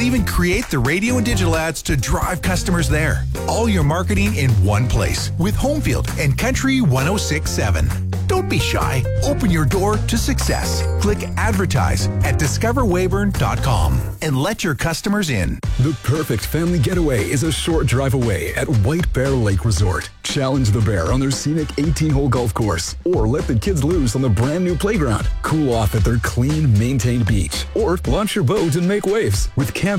even create the radio and digital ads to drive customers there. All your marketing in one place with Homefield and Country 106.7. Don't be shy. Open your door to success. Click advertise at discoverweyburn.com and let your customers in. The perfect family getaway is a short drive away at White Bear Lake Resort. Challenge the bear on their scenic 18-hole golf course, or let the kids loose on the brand new playground. Cool off at their clean, maintained beach, or launch your boat and make waves with Camp